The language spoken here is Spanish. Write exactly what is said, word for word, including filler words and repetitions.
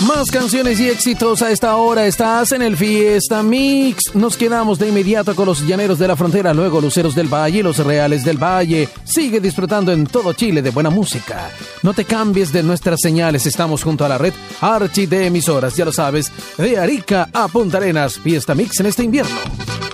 Más canciones y éxitos a esta hora. Estás en el Fiesta Mix. Nos quedamos de inmediato con los Llaneros de la Frontera, luego Luceros del Valle y los Reales del Valle. Sigue disfrutando en todo Chile de buena música. No te cambies de nuestras señales. Estamos junto a la red Archi de emisoras. Ya lo sabes, de Arica a Punta Arenas. Fiesta Mix en este invierno.